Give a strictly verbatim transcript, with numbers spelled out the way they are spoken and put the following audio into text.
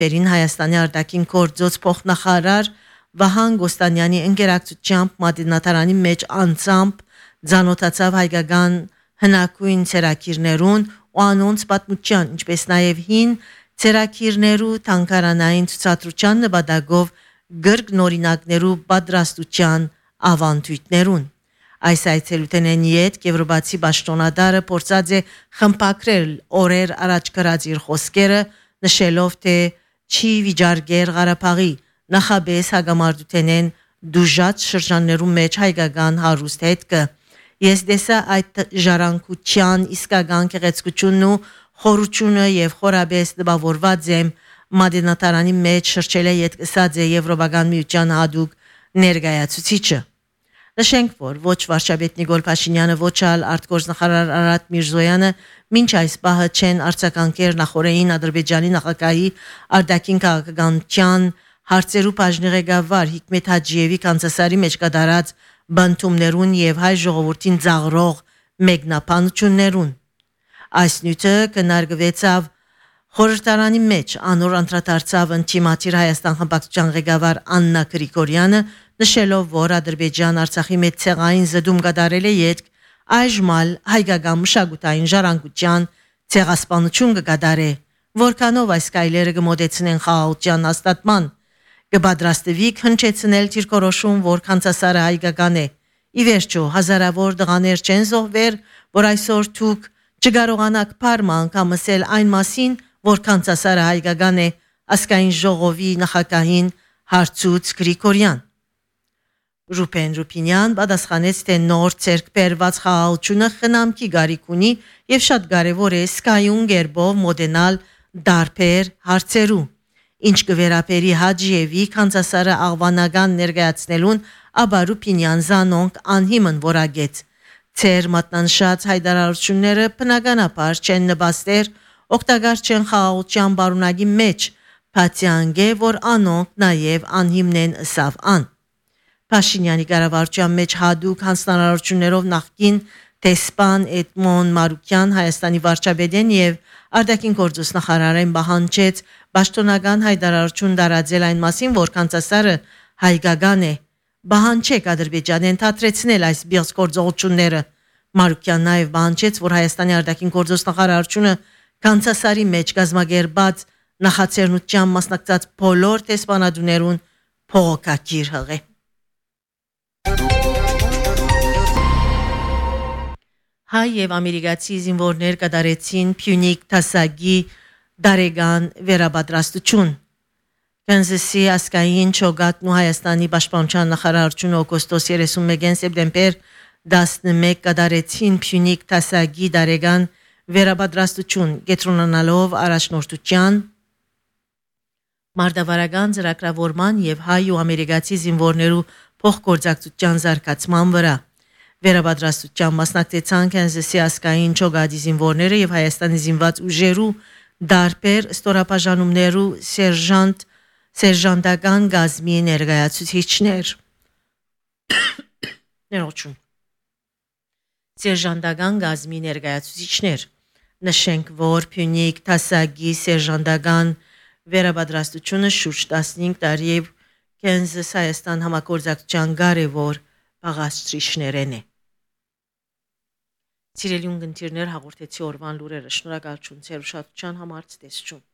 Վերին Հայաստանի արտաքին գործոց փոխնախարար Վահան Գոստանյանի ընկերակցությամբ Մատենադարանի մեջ անցամբ ցանոթացավ հայկական հնակույն ցերակիրներուն ու անոնց պատմության, ինչպես նաև հին ցերակիրներու թանգարանային ցուցադրության նպատակով գրգնորինակներու պատրաստության ավանդույթներուն։ Այս այցելութենեն յետ Եվրոպացի պաշտոնադարը փորձած է խմբակրել օրեր առաջ գրած իր խոսքերը, նշելով թե չի վիճարկեր Ղարաբաղի նախաբես հագամարտութենեն դուժած շրջաններու մեջ հայկական հարուստ հետքը։ Ես դեսա այդ ժառանգության իսկական գեղեցկությունն ու խորությունը եւ խորաբես դպավորված եմ Մատենադարանի մեջ շրջել է յետկսած է Եվրոպական միության հadouk ներկայացուցիչը։ Նշենք, որ ոչ վարչապետ Նիկոլ Փաշինյանը, ոչ ալ արտգործնախարար Արարատ Միրզոյանը մինչ այս պահը չեն արձագանքեր նախորդային Ադրբեջանի նախագահի արտաքին քաղաքականության հարցերու բաժնի ղեկավար Հիկմետ Հաջիևի կանցասարի մեջ կատարած բանտումներուն եւ հայ ժողովրդին ծաղրող մեկնաբանություններուն։ Այս նյութը կնարգվեցավ խորհրդարանի մեջ անոր անդրադարձավ ընտիմատիր Հայաստան խմբակցության ղեկավար Աննա Գրիգորյանը, նշելով, որ Ադրբեջան Արցախի մեջ ցեղային զդում կատարել է յետք այժմալ հայկական մշակութային ժառանգության ցեղասպանություն կկատարե, որքանով այս կայլերը կմոտեցնեն խաղաղության հաստատման, կպատրաստվի հնչեցնել դիրքորոշում, որ կանցասարը հայկական է։ Ի վերջո հազարավոր դղաներ չեն զոհվել, որ այսօր դուք չկարողանաք փառմա անգամ ասել այն մասին, որ կանցասարը հայկական է, ասկային ժողովի նախագահին հարցուց Գրիգորյան։ Ռուբեն Ռուբինյան պատասխանեց, թե նոր ցերկ բերված խաղաղությունը խնամքի գարիք ունի եւ շատ կարեւոր է սկայուն գերբով մոդենալ դարբեր հարցերու։ Ինչ կվերապերի Հաջիևի կանցասարը աղվանական ներկայացնելուն, ապա Ռուբինյան զանոնք անհիմն որագեց։ Ցեր մատնանշած հայտարարությունները բնականաբար չեն նպաստեր օգտակար չեն խաղաղության բարունակի մեջ, բացի անգե, որ անոնք նաև անհիմն են ըսավ ան։ Փաշինյանի կառավարության մեջ հadouk հանձնարարություններով նախկին դեսպան Էդմոն Մարուկյան Հայաստանի վարչապետեն եւ արտաքին գործոս նախարարեն բահանջեց պաշտոնական հայտարարություն տարածել այն մասին, որ կանցասարը հայկական է։ Բահանջեք Ադրբեջանեն թատրեցնել այս բիզգործողությունները։ Մարուկյան նաև բահանջեց, որ Հայաստանի արտաքին գործոս նախարարությունը կանցասարի մեջ գազմագերբած նախաձեռնության մասնակցած բոլոր տեսփանադուներուն փողոքակիր հղե։ Հայ եւ ամերիկացի զինվորներ կատարեցին Փյունիկ դասագի դարեգան վերապատրաստություն։ Կենզասի ասկային չոգատն ու Հայաստանի պաշտպանության նախարարությունը օգոստոս երեսունմեկին սեպտեմբեր տասնմեկ կատարեցին Փյունիկ դասագի դարեգան վերապատրաստություն, կենտրոնանալով առաջնորդության մարտավարական ծրագրավորման եւ հայ ու ամերիկացի զինվորներու փոխգործակցության զարգացման վրա։ Վերապատրաստության մասնակցեցան Կենզասի ասկային չոգադի զինվորները եւ Հայաստանի զինված ուժերու դարբեր ստորապաժանումներու սերժանտ սերժանտական գազմի ներկայացուցիչներ։ Ներողություն։ Սերժանտական գազմի ներկայացուցիչներ։ Նշենք, որ Փյունիկ դասագի սերժանտական վերապատրաստությունը շուրջ տասնհինգ տարի եւ Կենզաս Հայաստան համագործակցության կարևոր բաղադրիչներն է։ Սիրելի ունգընտիրներ, հաղորդեցի օրվան լուրերը, շնորհակալություն ձեր ուշադրության համար, ցտեսություն։